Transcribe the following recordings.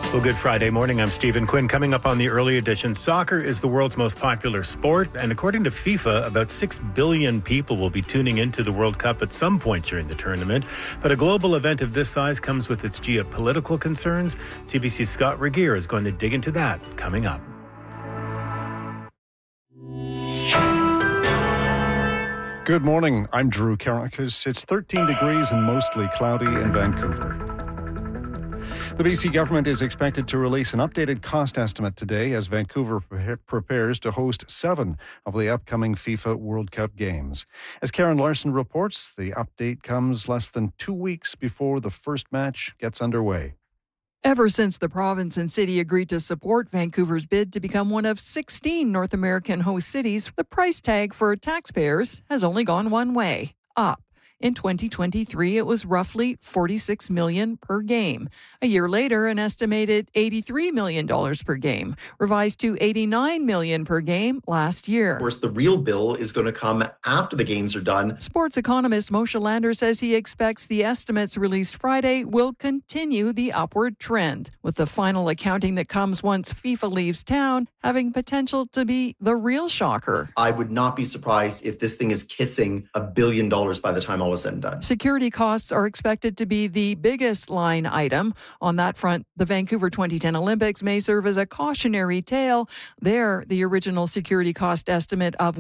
Well, good Friday morning. I'm Stephen Quinn. Coming up on the early edition, soccer is the world's most popular sport. And according to FIFA, about 6 billion people will be tuning into the World Cup at some point during the tournament. But a global event of this size comes with its geopolitical concerns. CBC's Scott Regier is going to dig into that coming up. Good morning. I'm Drew Karakis. It's 13 degrees and mostly cloudy in Vancouver. The BC government is expected to release an updated cost estimate today as Vancouver prepares to host 7 of the upcoming FIFA World Cup games. As Karen Larson reports, the update comes less than 2 weeks before the first match gets underway. Ever since the province and city agreed to support Vancouver's bid to become one of 16 North American host cities, the price tag for taxpayers has only gone one way, up. In 2023, it was roughly $46 million per game. A year later, an estimated $83 million per game, revised to $89 million per game last year. Of course, the real bill is going to come after the games are done. Sports economist Moshe Lander says he expects the estimates released Friday will continue the upward trend, with the final accounting that comes once FIFA leaves town having potential to be the real shocker. I would not be surprised if this thing is kissing $1 billion by the time all is said and done. Security costs are expected to be the biggest line item. On that front, the Vancouver 2010 Olympics may serve as a cautionary tale. There, the original security cost estimate of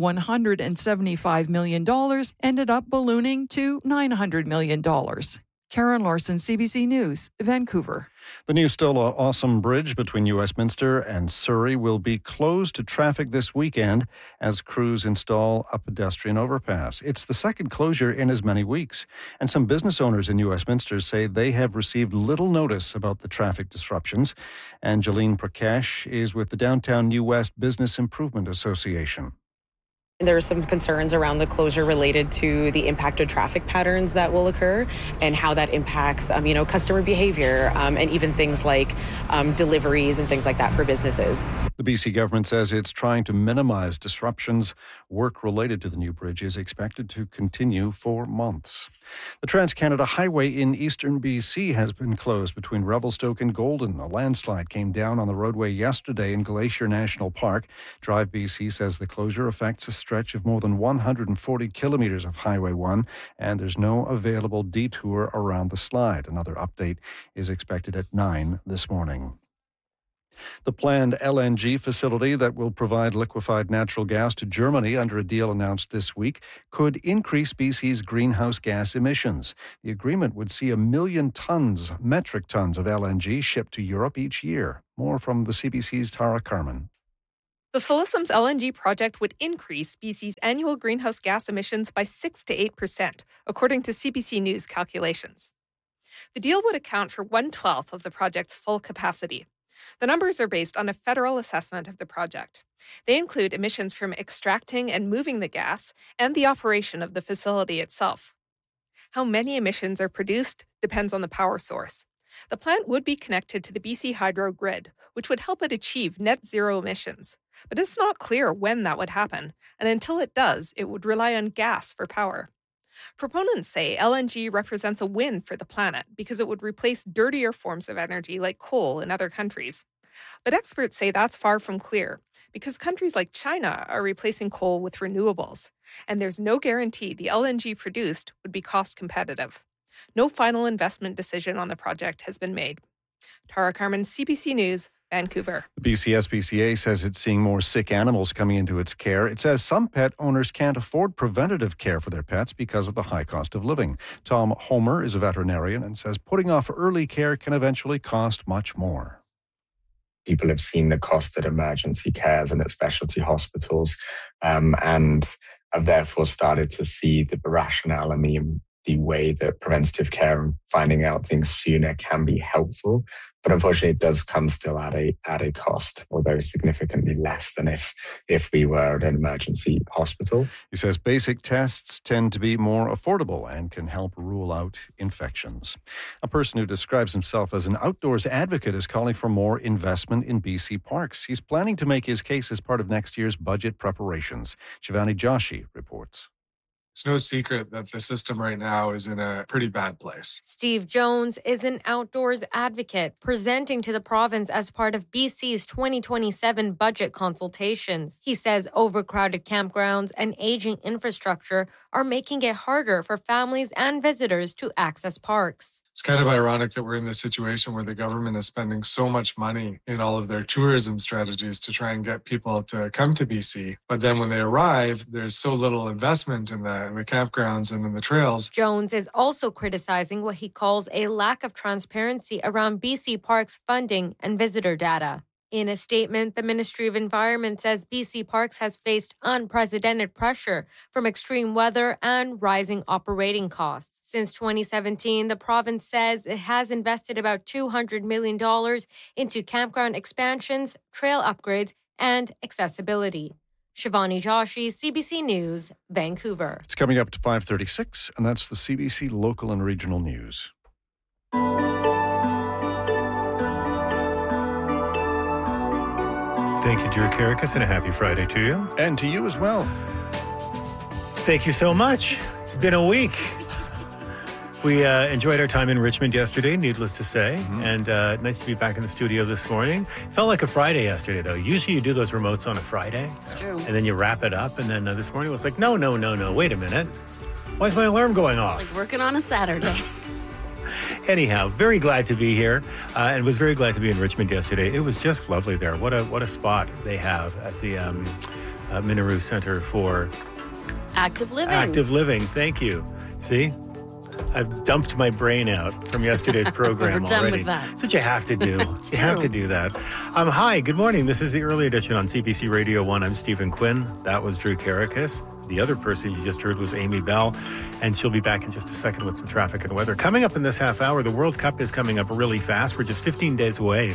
$175 million ended up ballooning to $900 million. Karen Larson, CBC News, Vancouver. The new Stella Awesome Bridge between Westminster and Surrey will be closed to traffic this weekend as crews install a pedestrian overpass. It's the second closure in as many weeks. And some business owners in Westminster say they have received little notice about the traffic disruptions. Angeline Prakash is with the Downtown New West Business Improvement Association. There are some concerns around the closure related to the impact of traffic patterns that will occur and how that impacts, customer behavior and even things like deliveries and things like that for businesses. The BC government says it's trying to minimize disruptions. Work related to the new bridge is expected to continue for months. The Trans-Canada Highway in eastern BC has been closed between Revelstoke and Golden. A landslide came down on the roadway yesterday in Glacier National Park. Drive BC says the closure affects a stretch of more than 140 kilometres of Highway 1, and there's no available detour around the slide. Another update is expected at 9 this morning. The planned LNG facility that will provide liquefied natural gas to Germany under a deal announced this week could increase BC's greenhouse gas emissions. The agreement would see 1 million metric tons of LNG shipped to Europe each year. More from the CBC's Tara Carman. The Silesums LNG project would increase BC's annual greenhouse gas emissions by 6 to 8%, according to CBC News calculations. The deal would account for 1/12 of the project's full capacity. The numbers are based on a federal assessment of the project. They include emissions from extracting and moving the gas and the operation of the facility itself. How many emissions are produced depends on the power source. The plant would be connected to the BC Hydro grid, which would help it achieve net zero emissions. But it's not clear when that would happen, and until it does, it would rely on gas for power. Proponents say LNG represents a win for the planet because it would replace dirtier forms of energy like coal in other countries. But experts say that's far from clear because countries like China are replacing coal with renewables, and there's no guarantee the LNG produced would be cost competitive. No final investment decision on the project has been made. Tara Carman, CBC News, Vancouver. The BC SPCA says it's seeing more sick animals coming into its care. It says some pet owners can't afford preventative care for their pets because of the high cost of living. Tom Homer is a veterinarian and says putting off early care can eventually cost much more. People have seen the cost at emergency cares and at specialty hospitals and have therefore started to see the rationale and the way that preventative care and finding out things sooner can be helpful. But unfortunately, it does come still at a cost, although significantly less than if we were at an emergency hospital. He says basic tests tend to be more affordable and can help rule out infections. A person who describes himself as an outdoors advocate is calling for more investment in BC parks. He's planning to make his case as part of next year's budget preparations. Shivani Joshi reports. It's no secret that the system right now is in a pretty bad place. Steve Jones is an outdoors advocate presenting to the province as part of BC's 2027 budget consultations. He says overcrowded campgrounds and aging infrastructure are making it harder for families and visitors to access parks. It's kind of ironic that we're in this situation where the government is spending so much money in all of their tourism strategies to try and get people to come to BC. But then when they arrive, there's so little investment in the campgrounds and in the trails. Jones is also criticizing what he calls a lack of transparency around BC Parks funding and visitor data. In a statement, the Ministry of Environment says BC Parks has faced unprecedented pressure from extreme weather and rising operating costs. Since 2017, the province says it has invested about $200 million into campground expansions, trail upgrades, and accessibility. Shivani Joshi, CBC News, Vancouver. It's coming up to 5:36, and that's the CBC local and regional news. Thank you, Drew Karakas, and a happy Friday to you. And to you as well. Thank you so much. It's been a week. We enjoyed our time in Richmond yesterday, needless to say, and nice to be back in the studio this morning. Felt like a Friday yesterday, though. Usually you do those remotes on a Friday. It's true. And then you wrap it up, and then this morning it was like, no, wait a minute. Why is my alarm going off? Like working on a Saturday. Anyhow, very glad to be here, and was very glad to be in Richmond yesterday. It was just lovely there. What a spot they have at the Minaroo Center for Active Living. Active Living. Thank you. See, I've dumped my brain out from yesterday's program We're done already. with that. That's what you have to do. You have to do that. Hi, good morning. This is the early edition on CBC Radio 1. I'm Stephen Quinn. That was Drew Karakas. The other person you just heard was Amy Bell, and she'll be back in just a second with some traffic and weather. Coming up in this half hour, the World Cup is coming up really fast. We're just 15 days away.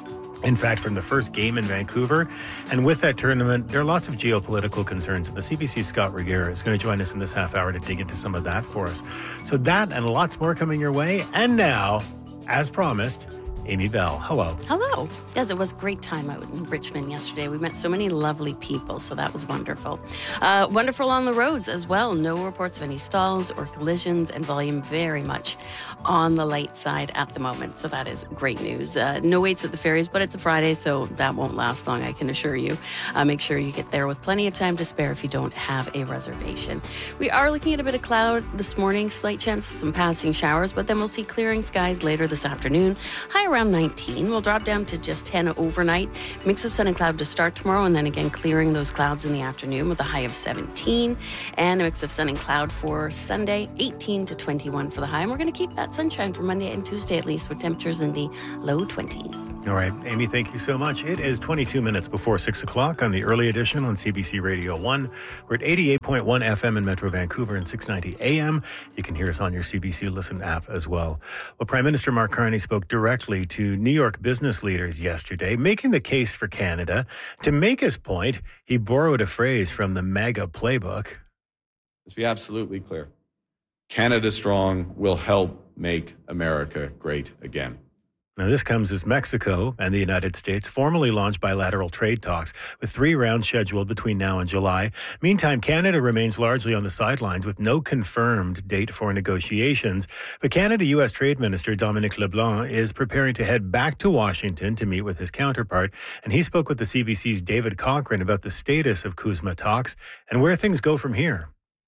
In fact, from the first game in Vancouver. And with that tournament, there are lots of geopolitical concerns. The CBC's Scott Regier is going to join us in this half hour to dig into some of that for us. So that and lots more coming your way. And now, as promised, Amy Bell. Hello. Hello. Yes, it was a great time out in Richmond yesterday. We met so many lovely people, so that was wonderful. Wonderful on the roads as well. No reports of any stalls or collisions, and volume very much on the light side at the moment. So that is great news. No waits at the ferries, but it's a Friday, so that won't last long, I can assure you. Make sure you get there with plenty of time to spare if you don't have a reservation. We are looking at a bit of cloud this morning, slight chance of some passing showers, but then we'll see clearing skies later this afternoon. High around 19. We'll drop down to just 10 overnight. Mix of sun and cloud to start tomorrow, and then again clearing those clouds in the afternoon with a high of 17. And a mix of sun and cloud for Sunday, 18 to 21 for the high. And we're going to keep that sunshine for Monday and Tuesday at least, with temperatures in the low 20s. All right, Amy, thank you so much. It is 22 minutes before 6 o'clock on the early edition on CBC Radio 1. We're at 88.1 FM in Metro Vancouver and 690 AM. You can hear us on your CBC Listen app as well. Well, Prime Minister Mark Carney spoke directly to New York business leaders yesterday, making the case for Canada. To make his point, he borrowed a phrase from the MAGA playbook. Let's be absolutely clear. Canada Strong will help make America great again. Now, this comes as Mexico and the United States formally launch bilateral trade talks, with 3 rounds scheduled between now and July. Meantime, Canada remains largely on the sidelines with no confirmed date for negotiations. But Canada-U.S. Trade Minister Dominic LeBlanc is preparing to head back to Washington to meet with his counterpart. And he spoke with the CBC's David Cochrane about the status of CUSMA talks and where things go from here.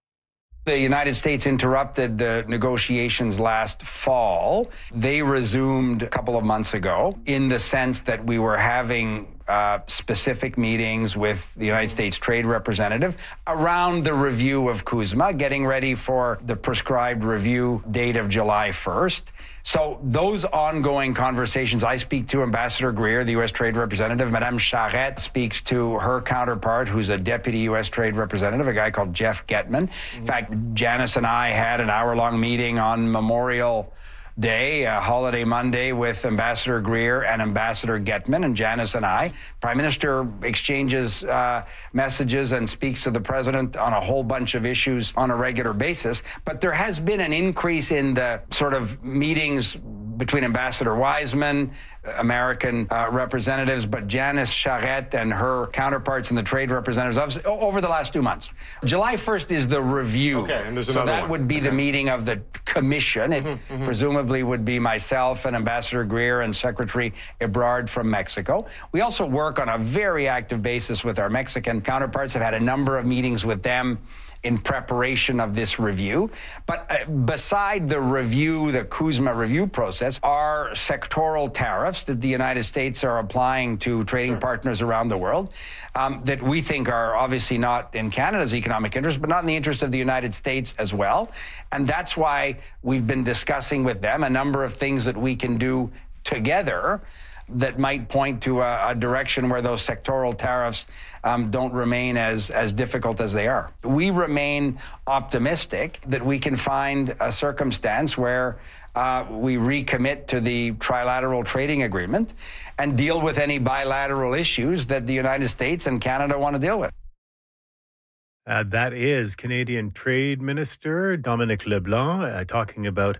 The United States interrupted the negotiations last fall. They resumed a couple of months ago in the sense that we were having specific meetings with the United States Trade Representative around the review of CUSMA, getting ready for the prescribed review date of July 1st. So those ongoing conversations, I speak to Ambassador Greer, the U.S. Trade Representative. Madame Charette speaks to her counterpart, who's a deputy U.S. Trade Representative, a guy called Jeff Getman. In fact, Janice and I had an hour-long meeting on Memorial Day, holiday Monday, with Ambassador Greer and Ambassador Getman, and Janice and I. Prime Minister exchanges messages and speaks to the President on a whole bunch of issues on a regular basis. But there has been an increase in the sort of meetings between Ambassador Wiseman, American representatives, but Janice Charette and her counterparts and the trade representatives over the last 2 months. July 1st is the review. Okay, and there's so another that one. would be the meeting of the commission. It presumably would be myself and Ambassador Greer and Secretary Ebrard from Mexico. We also work on a very active basis with our Mexican counterparts. I've had a number of meetings with them in preparation of this review. But beside the review, the CUSMA review process, are sectoral tariffs that the United States are applying to trading partners around the world that we think are obviously not in Canada's economic interest, but not in the interest of the United States as well. And that's why we've been discussing with them a number of things that we can do together that might point to a direction where those sectoral tariffs don't remain as difficult as they are. We remain optimistic that we can find a circumstance where we recommit to the trilateral trading agreement and deal with any bilateral issues that the United States and Canada want to deal with. That is Canadian Trade Minister Dominic LeBlanc talking about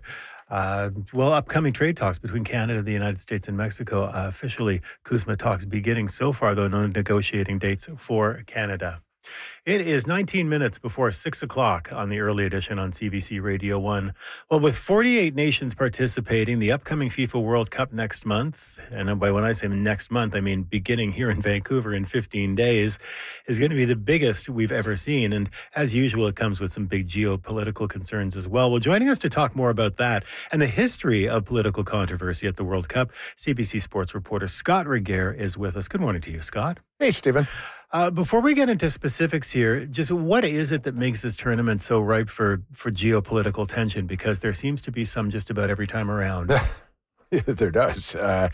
upcoming trade talks between Canada, the United States, and Mexico. Officially, CUSMA talks beginning. So far, though, no negotiating dates for Canada. It is 19 minutes before 6 o'clock on the early edition on CBC Radio 1. Well, with 48 nations participating, the upcoming FIFA World Cup next month, and by when I say next month, I mean beginning here in Vancouver in 15 days, is going to be the biggest we've ever seen. And as usual, it comes with some big geopolitical concerns as well. Well, joining us to talk more about that and the history of political controversy at the World Cup, CBC Sports reporter Scott Regehr is with us. Good morning to you, Scott. Hey, Stephen. Before we get into specifics here, just what is it that makes this tournament so ripe for geopolitical tension? Because there seems to be some just about every time around. There does.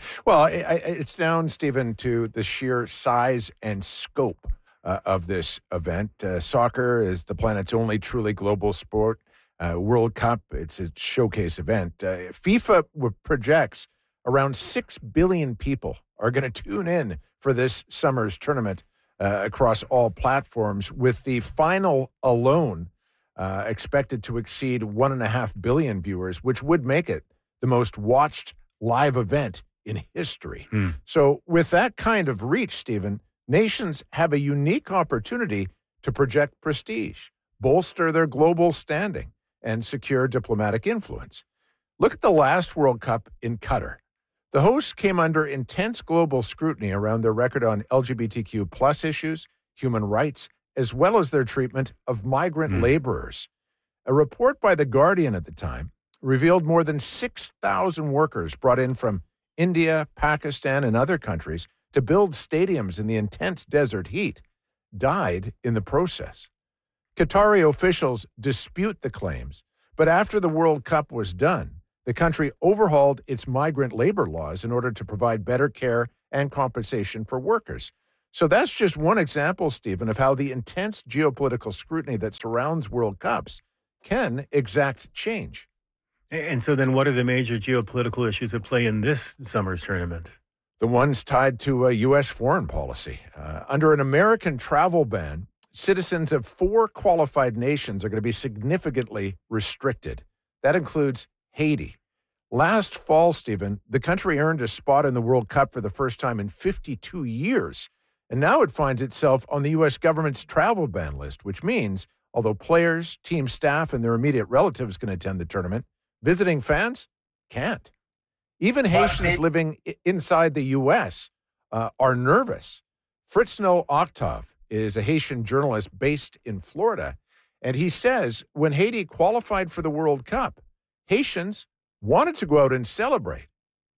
It's down, Stephen, to the sheer size and scope of this event. Soccer is the planet's only truly global sport. World Cup, it's a showcase event. FIFA projects around 6 billion people are going to tune in for this summer's tournament. Across all platforms, with the final alone expected to exceed 1.5 billion viewers, which would make it the most watched live event in history. So with that kind of reach, Stephen, nations have a unique opportunity to project prestige, bolster their global standing, and secure diplomatic influence. Look at the last World Cup in Qatar. The hosts came under intense global scrutiny around their record on LGBTQ plus issues, human rights, as well as their treatment of migrant laborers. A report by The Guardian at the time revealed more than 6,000 workers brought in from India, Pakistan, and other countries to build stadiums in the intense desert heat died in the process. Qatari officials dispute the claims, but after the World Cup was done, the country overhauled its migrant labor laws in order to provide better care and compensation for workers. So that's just one example, Stephen, of how the intense geopolitical scrutiny that surrounds World Cups can exact change. And so then what are the major geopolitical issues at play in this summer's tournament? The ones tied to U.S. foreign policy. Under an American travel ban, citizens of 4 qualified nations are going to be significantly restricted. That includes Haiti. Last fall, Stephen, the country earned a spot in the World Cup for the first time in 52 years. And now it finds itself on the U.S. government's travel ban list, which means, although players, team staff, and their immediate relatives can attend the tournament, visiting fans can't. Even Haitians living inside the U.S. Are nervous. Fritzno Octave is a Haitian journalist based in Florida, and he says when Haiti qualified for the World Cup, Haitians wanted to go out and celebrate.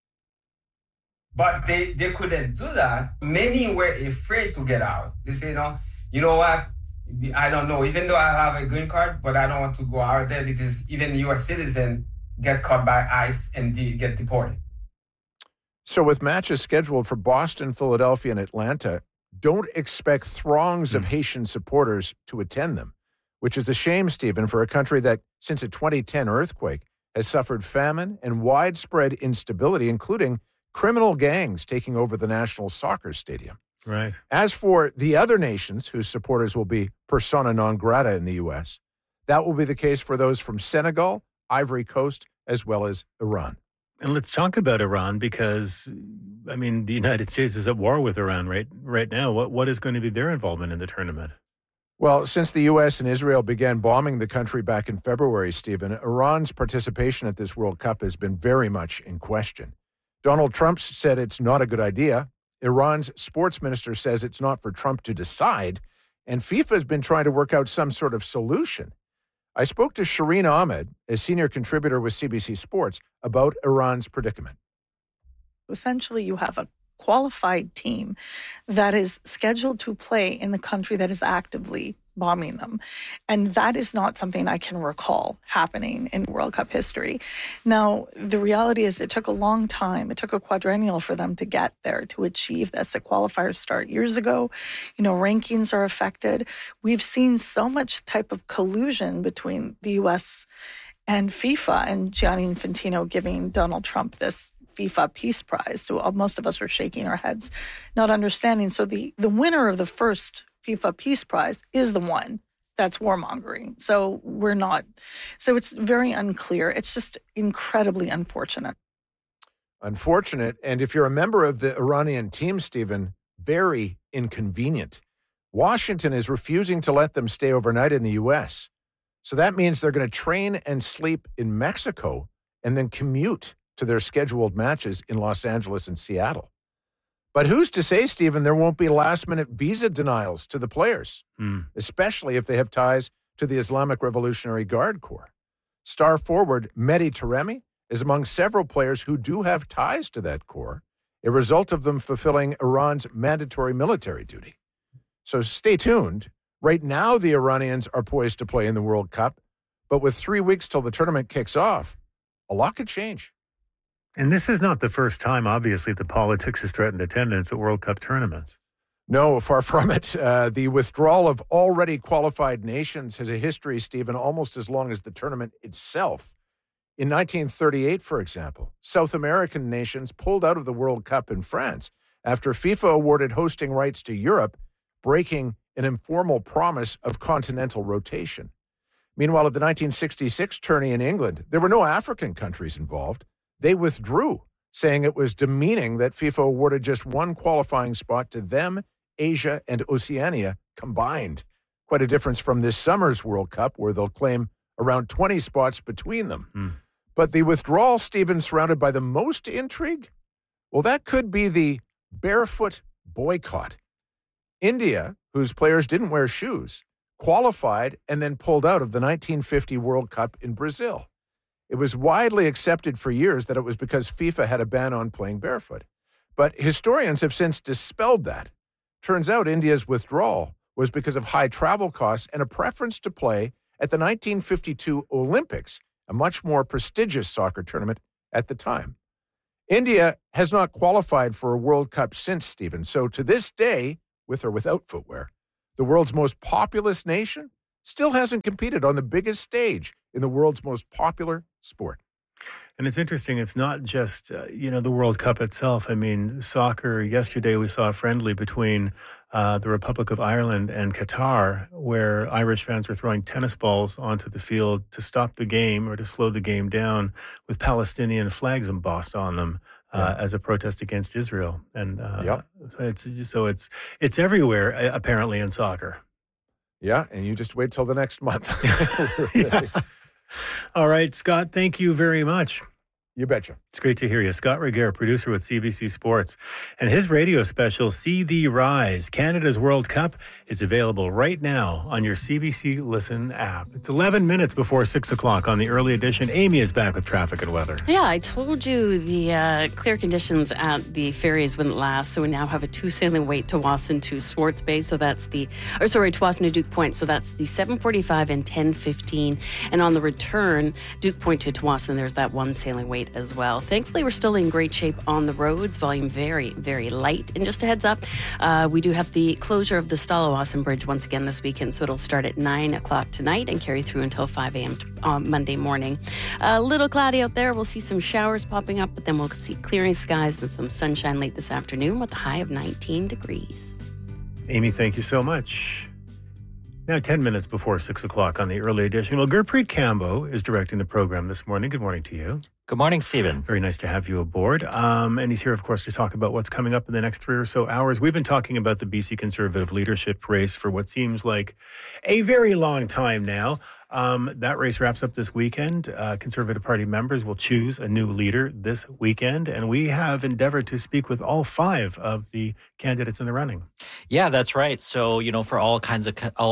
But they couldn't do that. Many were afraid to get out. They say, you know what? I don't know. Even though I have a green card, but I don't want to go out there because even U.S. citizens get caught by ICE and get deported. So with matches scheduled for Boston, Philadelphia, and Atlanta, don't expect throngs of Haitian supporters to attend them, which is a shame, Stephen, for a country that, since a 2010 earthquake, has suffered famine and widespread instability, including criminal gangs taking over the national soccer stadium. Right. As for the other nations whose supporters will be persona non grata in the U.S., that will be the case for those from Senegal, Ivory Coast, as well as Iran. And let's talk about Iran because, I mean, the United States is at war with Iran right now. What is going to be their involvement in the tournament? Well, since the U.S. and Israel began bombing the country back in February, Stephen, Iran's participation at this World Cup has been very much in question. Donald Trump said it's not a good idea. Iran's sports minister says it's not for Trump to decide. And FIFA has been trying to work out some sort of solution. I spoke to Shireen Ahmed, a senior contributor with CBC Sports, about Iran's predicament. Essentially, you have a qualified team that is scheduled to play in the country that is actively bombing them. And that is not something I can recall happening in World Cup history. Now, the reality is it took a long time. It took a quadrennial for them to get there, to achieve this. The qualifiers start years ago. Rankings are affected. We've seen so much type of collusion between the U.S. and FIFA, and Gianni Infantino giving Donald Trump this FIFA Peace Prize. So most of us are shaking our heads, not understanding. So the winner of the first FIFA Peace Prize is the one that's warmongering. So it's very unclear. It's just incredibly unfortunate. Unfortunate. And if you're a member of the Iranian team, Stephen, very inconvenient. Washington is refusing to let them stay overnight in the U.S. So that means they're going to train and sleep in Mexico and then commute to their scheduled matches in Los Angeles and Seattle. But who's to say, Stephen, there won't be last-minute visa denials to the players, especially if they have ties to the Islamic Revolutionary Guard Corps. Star forward Mehdi Taremi is among several players who do have ties to that corps, a result of them fulfilling Iran's mandatory military duty. So stay tuned. Right now, the Iranians are poised to play in the World Cup, but with 3 weeks till the tournament kicks off, a lot could change. And this is not the first time, obviously, that politics has threatened attendance at World Cup tournaments. No, far from it. The withdrawal of already qualified nations has a history, Stephen, almost as long as the tournament itself. In 1938, for example, South American nations pulled out of the World Cup in France after FIFA awarded hosting rights to Europe, breaking an informal promise of continental rotation. Meanwhile, at the 1966 tourney in England, there were no African countries involved. They withdrew, saying it was demeaning that FIFA awarded just one qualifying spot to them, Asia, and Oceania combined. Quite a difference from this summer's World Cup, where they'll claim around 20 spots between them. But the withdrawal, Stephen, surrounded by the most intrigue? Well, that could be the barefoot boycott. India, whose players didn't wear shoes, qualified and then pulled out of the 1950 World Cup in Brazil. It was widely accepted for years that it was because FIFA had a ban on playing barefoot. But historians have since dispelled that. Turns out India's withdrawal was because of high travel costs and a preference to play at the 1952 Olympics, a much more prestigious soccer tournament at the time. India has not qualified for a World Cup since, Stephen. So to this day, with or without footwear, the world's most populous nation still hasn't competed on the biggest stage in the world's most popular sport. And it's interesting, it's not just, the World Cup itself. I mean, soccer, yesterday we saw a friendly between the Republic of Ireland and Qatar, where Irish fans were throwing tennis balls onto the field to stop the game or to slow the game down with Palestinian flags embossed on them as a protest against Israel. And it's everywhere, apparently, in soccer. Yeah, and you just wait till the next month. Yeah. All right, Scott, thank you very much. You betcha. It's great to hear you. Scott Regehr, producer with CBC Sports. And his radio special, See Thee Rise, Canada's World Cup, is available right now on your CBC Listen app. It's 11 minutes before 6 o'clock on the early edition. Amy is back with traffic and weather. Yeah, I told you the clear conditions at the ferries wouldn't last, so we now have a 2 sailing wait to Tsawwassen to Swartz Bay, to Tsawwassen to Duke Point, so that's the 7:45 and 10:15. And on the return, Duke Point to Tsawwassen, there's that 1 sailing wait as well. Thankfully, we're still in great shape on the roads. Volume very, very light. And just a heads up, we do have the closure of the Stallawasson Bridge once again this weekend, so it'll start at 9 o'clock tonight and carry through until 5 a.m. Monday morning. A little cloudy out there. We'll see some showers popping up, but then we'll see clearing skies and some sunshine late this afternoon with a high of 19 degrees. Amy, thank you so much. Now 10 minutes before 6 o'clock on the early edition. Well, Gurpreet Kambo is directing the program this morning. Good morning to you. Good morning, Stephen. Very nice to have you aboard. And he's here, of course, to talk about what's coming up in the next 3 or so hours. We've been talking about the BC Conservative leadership race for what seems like a very long time now. That race wraps up this weekend. Conservative Party members will choose a new leader this weekend, and we have endeavored to speak with all 5 of the candidates in the running. Yeah, that's right. So, for all kinds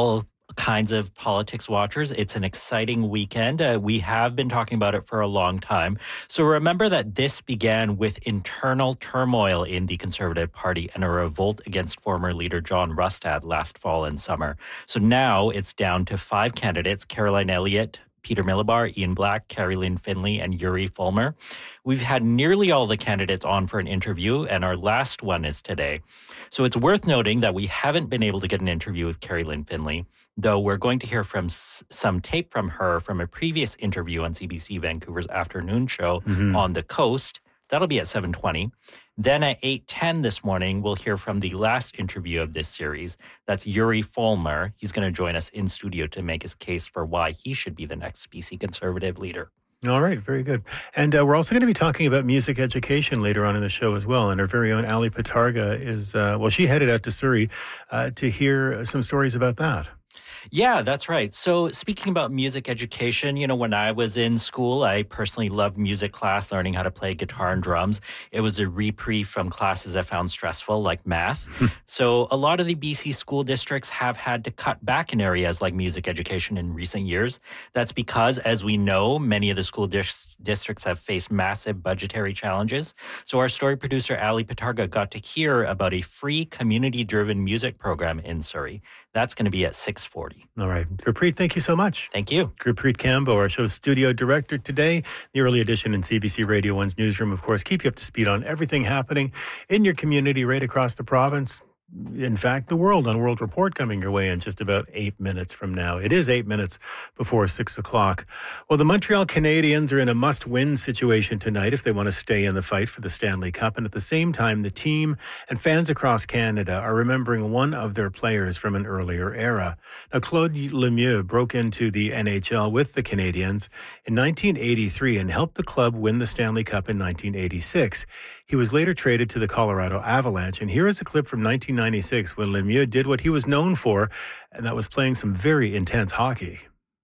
of politics watchers, it's an exciting weekend. We have been talking about it for a long time. So remember that this began with internal turmoil in the Conservative Party and a revolt against former leader John Rustad last fall and summer. So now it's down to 5 candidates: Caroline Elliott, Peter Milibar, Ian Black, Carrie Lynn Finley, and Yuri Fulmer. We've had nearly all the candidates on for an interview, and our last one is today. So it's worth noting that we haven't been able to get an interview with Carrie Lynn Finley, though we're going to hear from some tape from her from a previous interview on CBC Vancouver's afternoon show on the coast. That'll be at 7:20. Then at 8:10 this morning, we'll hear from the last interview of this series. That's Yuri Fulmer. He's going to join us in studio to make his case for why he should be the next BC Conservative leader. All right, very good. And we're also going to be talking about music education later on in the show as well. And our very own Ali Patarga is, she headed out to Surrey to hear some stories about that. Yeah, that's right. So speaking about music education, when I was in school, I personally loved music class, learning how to play guitar and drums. It was a reprieve from classes I found stressful, like math. So a lot of the BC school districts have had to cut back in areas like music education in recent years. That's because, as we know, many of the school districts have faced massive budgetary challenges. So our story producer, Ali Patarga, got to hear about a free community-driven music program in Surrey. That's going to be at 6:40. All right. Gurpreet, thank you so much. Thank you. Gurpreet Kambo, our show's studio director today. The early edition in CBC Radio 1's newsroom, of course, keep you up to speed on everything happening in your community right across the province. In fact, the world on World Report coming your way in just about 8 minutes from now. It is 8 minutes before 6 o'clock. Well, the Montreal Canadiens are in a must-win situation tonight if they want to stay in the fight for the Stanley Cup. And at the same time, the team and fans across Canada are remembering one of their players from an earlier era. Now, Claude Lemieux broke into the NHL with the Canadiens in 1983 and helped the club win the Stanley Cup in 1986. He was later traded to the Colorado Avalanche, and here is a clip from 1996 when Lemieux did what he was known for, and that was playing some very intense hockey.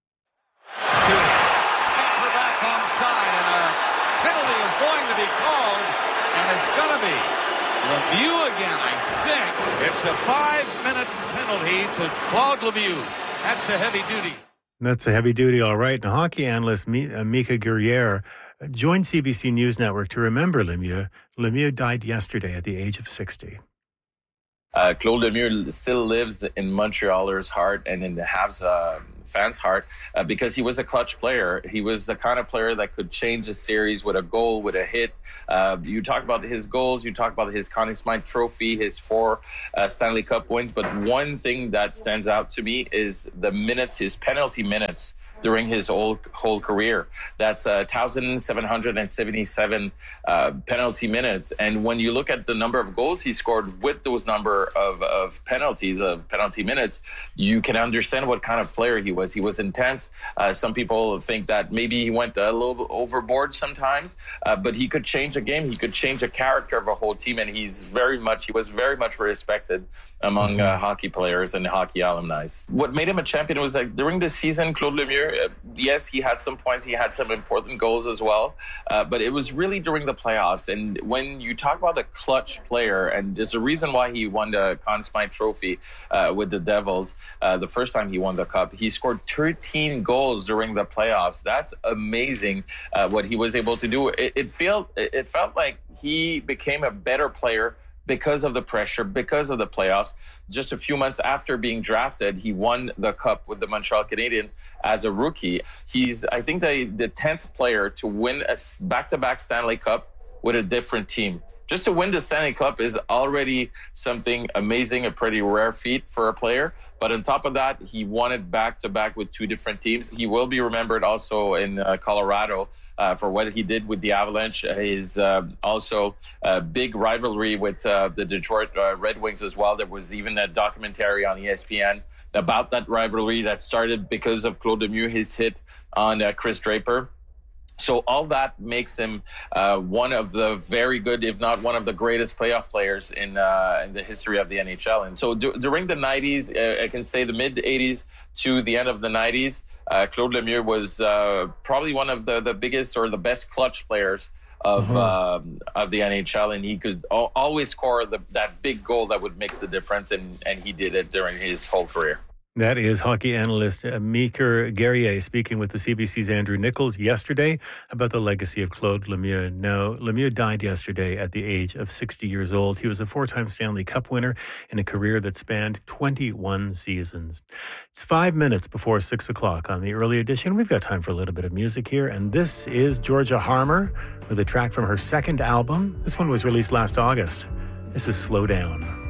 To stop her back onside, and a penalty is going to be called, and it's going to be Lemieux again, I think. It's a 5-minute penalty to Claude Lemieux. That's a heavy duty. That's a heavy duty, all right. And hockey analyst Mika Guerriere joined CBC News Network to remember Lemieux. Lemieux died yesterday at the age of 60. Claude Lemieux still lives in Montrealers' heart and in the Habs fans' heart because he was a clutch player. He was the kind of player that could change a series with a goal, with a hit. You talk about his goals, you talk about his Conn Smythe Trophy, his 4 Stanley Cup wins. But one thing that stands out to me is the minutes, his penalty minutes during his whole career. That's 1,777 penalty minutes. And when you look at the number of goals he scored with those number of penalty minutes, you can understand what kind of player he was. He was intense. Some people think that maybe he went a little overboard sometimes, but he could change a game. He could change a character of a whole team. And he was very much respected among hockey players and hockey alumni. What made him a champion was like during the season, Claude Lemieux, yes, he had some points. He had some important goals as well. But it was really during the playoffs. And when you talk about the clutch player, and there's a reason why he won the Conn Smythe Trophy with the Devils the first time he won the Cup. He scored 13 goals during the playoffs. That's amazing what he was able to do. It felt like he became a better player because of the pressure, because of the playoffs. Just a few months after being drafted, he won the Cup with the Montreal Canadiens as a rookie. He's, I think, the 10th player to win a back-to-back Stanley Cup with a different team. Just to win the Stanley Cup is already something amazing, a pretty rare feat for a player. But on top of that, he won it back-to-back with 2 different teams. He will be remembered also in Colorado for what he did with the Avalanche. His also big rivalry with the Detroit Red Wings as well. There was even a documentary on ESPN about that rivalry that started because of Claude Lemieux, his hit on Chris Draper. So all that makes him one of the very good, if not one of the greatest playoff players in the history of the NHL. And so during the 90s, I can say the mid-80s to the end of the 90s, Claude Lemieux was probably one of the biggest or the best clutch players of the NHL, and he could always score that big goal that would make the difference, and he did it during his whole career. That is hockey analyst Meeker Guerrier speaking with the CBC's Andrew Nichols yesterday about the legacy of Claude Lemieux. Now, Lemieux died yesterday at the age of 60 years old. He was a four-time Stanley Cup winner in a career that spanned 21 seasons. It's 5 minutes before 6 o'clock on the early edition. We've got time for a little bit of music here, and this is Georgia Harmer with a track from her second album. This one was released last August. This is Slow Down.